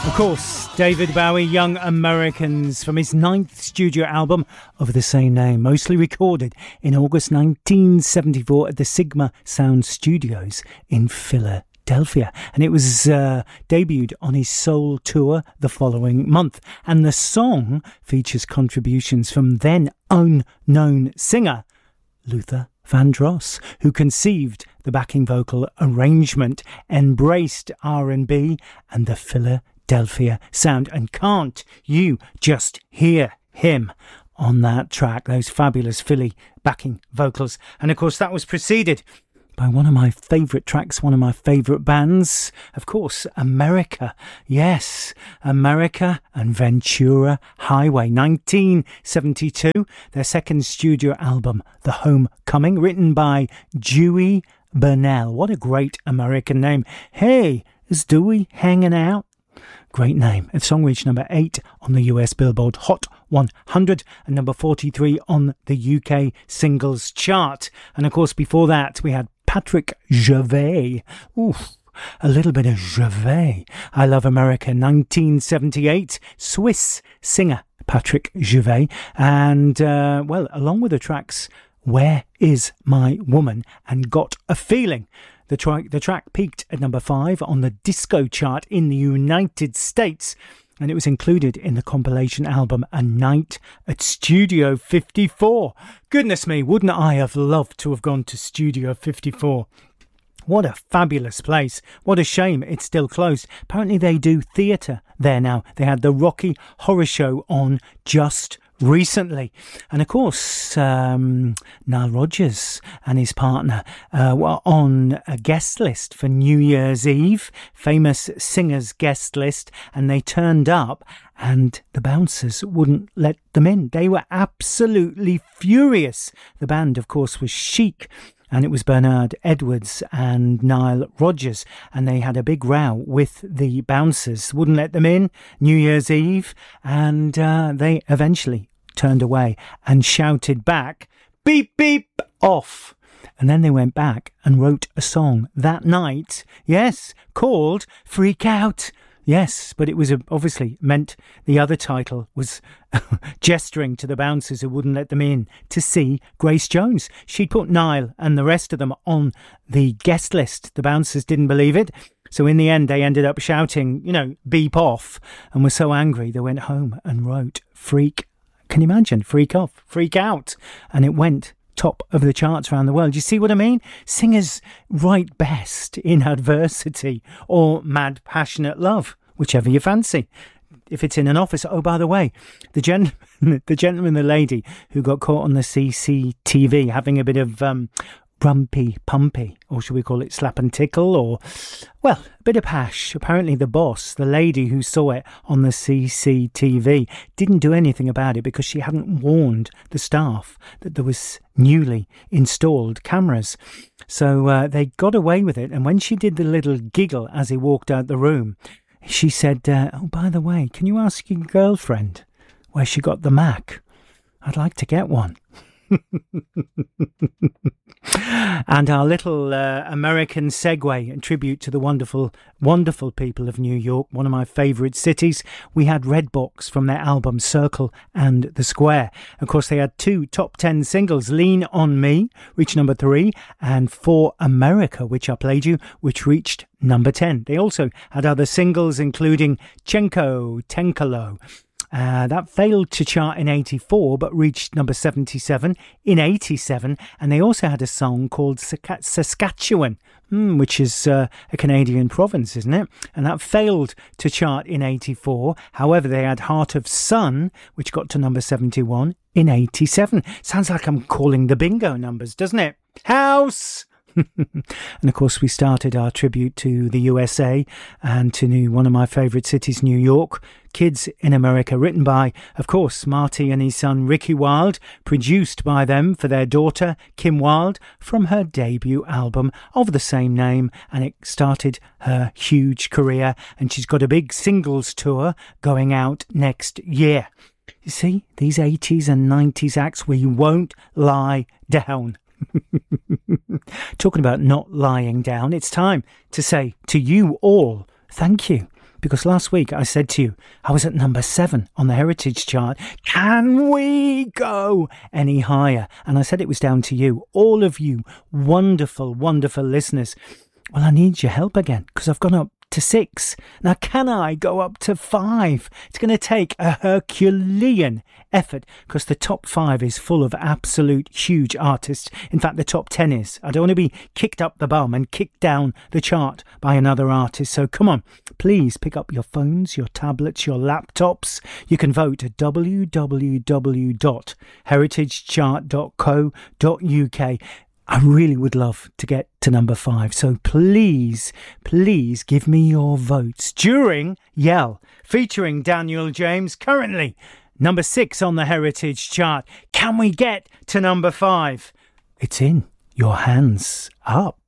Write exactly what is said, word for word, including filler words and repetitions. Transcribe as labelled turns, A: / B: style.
A: Of course, David Bowie, Young Americans, from his ninth studio album of the same name, mostly recorded in August nineteen seventy-four at the Sigma Sound Studios in Philadelphia. And it was uh, debuted on his Soul tour the following month. And the song features contributions from then unknown singer Luther Vandross, who conceived the backing vocal arrangement, embraced R and B and the Philadelphia sound. And can't you just hear him on that track, those fabulous Philly backing vocals? And of course that was preceded by one of my favourite tracks, one of my favourite bands, of course, America. Yes, America and Ventura Highway, nineteen seventy-two, their second studio album, The Homecoming, written by Dewey Burnell. What a great American name. Hey, is Dewey hanging out? Great name. The song reached number eight on the U S Billboard Hot one hundred and number forty-three on the U K singles chart. And of course, before that, we had Patrick Gervais. Oof, a little bit of Gervais. I Love America, nineteen seventy-eight. Swiss singer Patrick Gervais. And, uh, well, along with the tracks Where Is My Woman and Got a Feeling. The track, the track peaked at number five on the disco chart in the United States, and it was included in the compilation album A Night at Studio fifty-four. Goodness me, wouldn't I have loved to have gone to Studio fifty-four? What a fabulous place. What a shame it's still closed. Apparently they do theatre there now. They had the Rocky Horror Show on just recently. And of course, um, Nile Rodgers and his partner uh, were on a guest list for New Year's Eve, famous singers guest list, and they turned up and the bouncers wouldn't let them in. They were absolutely furious. The band, of course, was Chic, and it was Bernard Edwards and Nile Rodgers, and they had a big row with the bouncers, wouldn't let them in New Year's Eve, and uh, they eventually turned away and shouted back, beep, beep, off. And then they went back and wrote a song that night, yes, called Freak Out. Yes, but it was obviously meant the other title was gesturing to the bouncers who wouldn't let them in to see Grace Jones. She'd put Nile and the rest of them on the guest list. The bouncers didn't believe it. So in the end, they ended up shouting, you know, beep off, and were so angry they went home and wrote Freak. Can you imagine? Freak off, freak out. And it went top of the charts around the world. You see what I mean? Singers write best in adversity or mad passionate love, whichever you fancy. If it's in an office, oh, by the way, the gentleman, the gentleman, the lady who got caught on the C C T V having a bit of um, brumpy pumpy, or should we call it slap and tickle, or, well, a bit of hash. Apparently the boss, the lady who saw it on the C C T V, didn't do anything about it because she hadn't warned the staff that there was newly installed cameras. So uh, they got away with it. And when she did the little giggle as he walked out the room, she said, uh, oh, by the way, can you ask your girlfriend where she got the Mac? I'd like to get one. And our little uh, American segue and tribute to the wonderful, wonderful people of New York, one of my favourite cities. We had Redbox from their album Circle and the Square. Of course, they had two top ten singles, Lean on Me, reached number three, and For America, which I played you, which reached number ten. They also had other singles, including Chenko Tenkalo. Uh, that failed to chart in eighty-four, but reached number seventy-seven in eighty-seven. And they also had a song called Saskatchewan, mm, which is uh, a Canadian province, isn't it? And that failed to chart in eighty-four. However, they had Heart of Sun, which got to number seventy-one in eighty-seven. Sounds like I'm calling the bingo numbers, doesn't it? House! And of course we started our tribute to the U S A and to new, one of my favourite cities, New York. Kids in America, written by, of course, Marty and his son Ricky Wilde, produced by them for their daughter Kim Wilde from her debut album of the same name, and it started her huge career, and she's got a big singles tour going out next year. You see, these eighties and nineties acts, we won't lie down. Talking about not lying down, it's time to say to you all, thank you. because last week I said to you I was at number seven on the Heritage chart. Can we go any higher? And I said it was down to you, all of you wonderful, wonderful listeners. Well, I need your help again, because I've gone up to six. Now, can I go up to five? It's going to take a Herculean effort, because the top five is full of absolute huge artists. In fact, the top ten is. I don't want to be kicked up the bum and kicked down the chart by another artist. So come on, please pick up your phones, your tablets, your laptops. You can vote at w w w dot heritage chart dot co dot u k. I really would love to get to number five, so please, please give me your votes during Yell, featuring Daniel James, currently number six on the Heritage chart. Can we get to number five? It's in your hands. Up.